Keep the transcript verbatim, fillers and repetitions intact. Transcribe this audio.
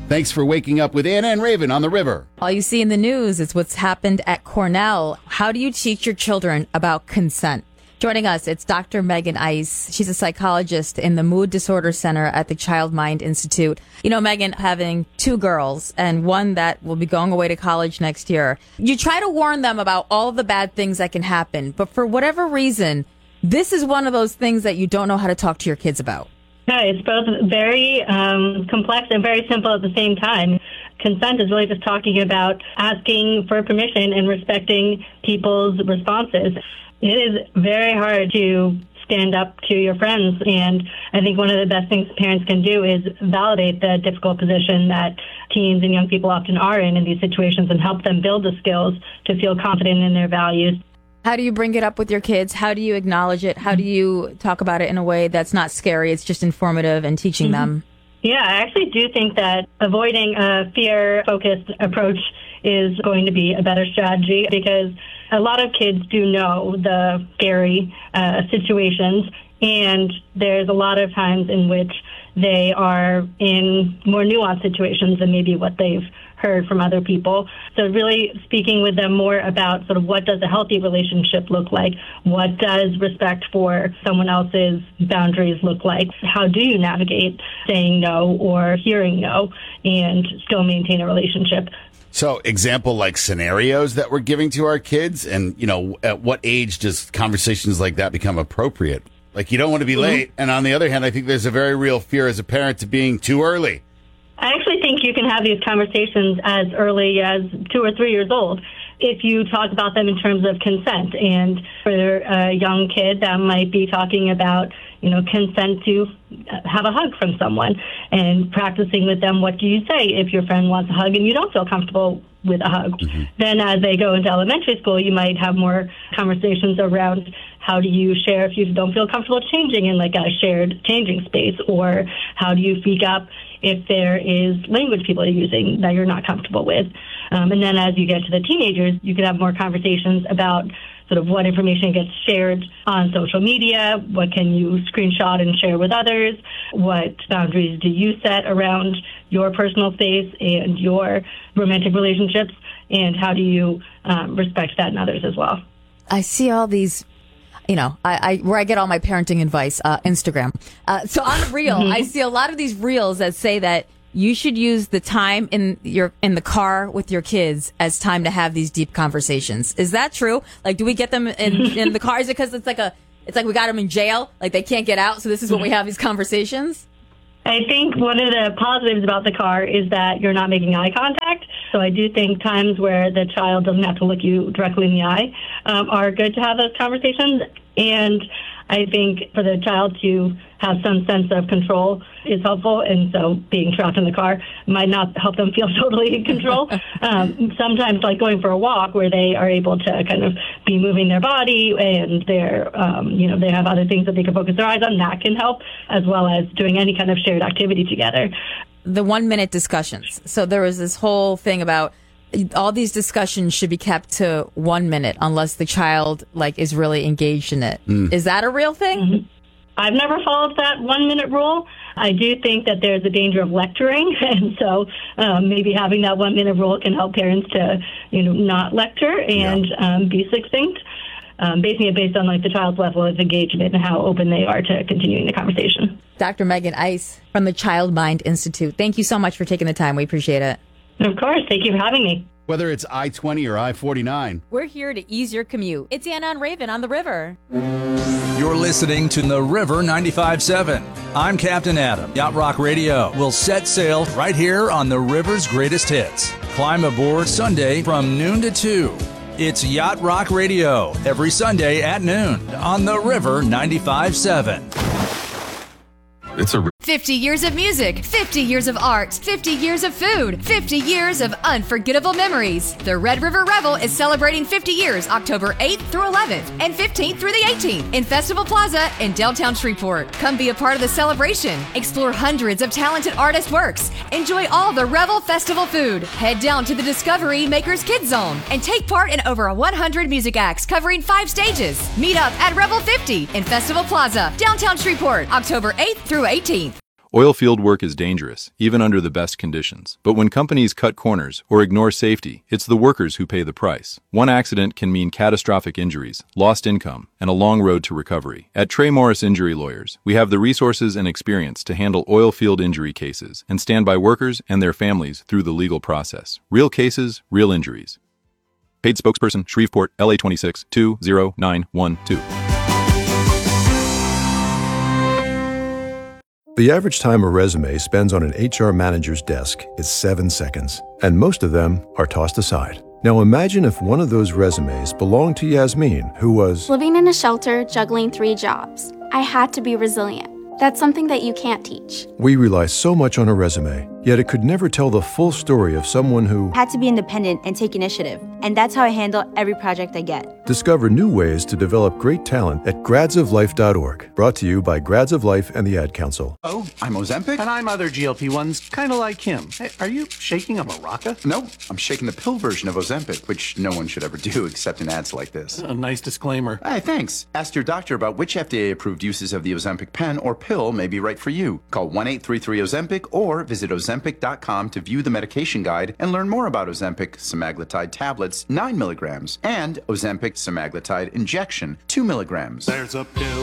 Thanks for waking up with Anna and Raven on the River. All you see in the news is what's happened at Cornell. How do you teach your children about consent? Joining us, it's Doctor Megan Ice. She's a psychologist in the Mood Disorder Center at the Child Mind Institute. You know, Megan, having two girls and one that will be going away to college next year, you try to warn them about all the bad things that can happen. But for whatever reason, this is one of those things that you don't know how to talk to your kids about. Yeah, it's both very um, complex and very simple at the same time. Consent is really just talking about asking for permission and respecting people's responses. It is very hard to stand up to your friends, and I think one of the best things parents can do is validate the difficult position that teens and young people often are in in these situations and help them build the skills to feel confident in their values. How do you bring it up with your kids? How do you acknowledge it? How do you talk about it in a way that's not scary? It's just informative and teaching mm-hmm. them. Yeah, I actually do think that avoiding a fear-focused approach is going to be a better strategy because a lot of kids do know the scary uh, situations, and there's a lot of times in which they are in more nuanced situations than maybe what they've heard from other people. So really speaking with them more about sort of what does a healthy relationship look like? What does respect for someone else's boundaries look like? How do you navigate saying no or hearing no and still maintain a relationship? So example like scenarios that we're giving to our kids, and, you know, at what age does conversations like that become appropriate? Like, you don't want to be mm-hmm. late. And on the other hand, I think there's a very real fear as a parent to being too early. I actually think you can have these conversations as early as two or three years old if you talk about them in terms of consent. And for a young kid, that might be talking about, you know, consent to have a hug from someone and practicing with them, what do you say if your friend wants a hug and you don't feel comfortable with a hug? Mm-hmm. Then as they go into elementary school, you might have more conversations around how do you share if you don't feel comfortable changing in like a shared changing space, or how do you speak up if there is language people are using that you're not comfortable with. Um, and then as you get to the teenagers, you can have more conversations about sort of what information gets shared on social media, what can you screenshot and share with others, what boundaries do you set around your personal space and your romantic relationships, and how do you um, respect that in others as well. I see all these, you know, I, I where I get all my parenting advice, uh, Instagram. Uh, so on Reel, mm-hmm. I see a lot of these reels that say that you should use the time in your in the car with your kids as time to have these deep conversations. Is that true? Like, do we get them in, in the car? Is it because it's like a it's like we got them in jail, like they can't get out, so this is when we have these conversations? I think one of the positives about the car is that you're not making eye contact. So I do think times where the child doesn't have to look you directly in the eye um, are good to have those conversations. And I think for the child to have some sense of control is helpful. And so being trapped in the car might not help them feel totally in control. um, sometimes like going for a walk where they are able to kind of be moving their body and they're, um, you know, they have other things that they can focus their eyes on, that can help, as well as doing any kind of shared activity together. The one minute discussions. So there was this whole thing about all these discussions should be kept to one minute unless the child like is really engaged in it. Mm. Is that a real thing? Mm-hmm. I've never followed that one minute rule. I do think that there's a danger of lecturing, and so um, maybe having that one minute rule can help parents to, you know, not lecture and yeah. um, be succinct, um, basing it based on like the child's level of engagement and how open they are to continuing the conversation. Doctor Megan Ice from the Child Mind Institute. Thank you so much for taking the time. We appreciate it. Of course. Thank you for having me. Whether it's I twenty or I forty-nine. We're here to ease your commute. It's Anna and Raven on the River. You're listening to The River ninety-five point seven. I'm Captain Adam. Yacht Rock Radio will set sail right here on the river's greatest hits. Climb aboard Sunday from noon to two. It's Yacht Rock Radio every Sunday at noon on The River ninety-five point seven. It's a fifty years of music, fifty years of art, fifty years of food, fifty years of unforgettable memories. The Red River Revel is celebrating fifty years October eighth through eleventh and fifteenth through the eighteenth in Festival Plaza in downtown Shreveport. Come be a part of the celebration. Explore hundreds of talented artist works. Enjoy all the Revel Festival food. Head down to the Discovery Makers Kids Zone and take part in over one hundred music acts covering five stages. Meet up at Revel fifty in Festival Plaza, downtown Shreveport, October eighth through eighteenth. Oilfield work is dangerous, even under the best conditions. But when companies cut corners or ignore safety, it's the workers who pay the price. One accident can mean catastrophic injuries, lost income, and a long road to recovery. At Trey Morris Injury Lawyers, we have the resources and experience to handle oilfield injury cases and stand by workers and their families through the legal process. Real cases, real injuries. Paid spokesperson, Shreveport, L A twenty-six two zero nine one two. The average time a resume spends on an H R manager's desk is seven seconds, and most of them are tossed aside. Now imagine if one of those resumes belonged to Yasmin, who was living in a shelter, juggling three jobs. I had to be resilient. That's something that you can't teach. We rely so much on a resume, yet it could never tell the full story of someone who had to be independent and take initiative. And that's how I handle every project I get. Discover new ways to develop great talent at grads of life dot org. Brought to you by Grads of Life and the Ad Council. Oh, I'm Ozempic. And I'm other G L P ones, kind of like him. Hey, are you shaking a maraca? No, I'm shaking the pill version of Ozempic, which no one should ever do except in ads like this. A nice disclaimer. Hey, thanks. Ask your doctor about which F D A-approved uses of the Ozempic pen or pill may be right for you. Call one eight three three Ozempic or visit ozempic dot com to view the medication guide and learn more about Ozempic semaglutide tablets, nine milligrams, and Ozempic semaglutide injection, two milligrams. There's a pill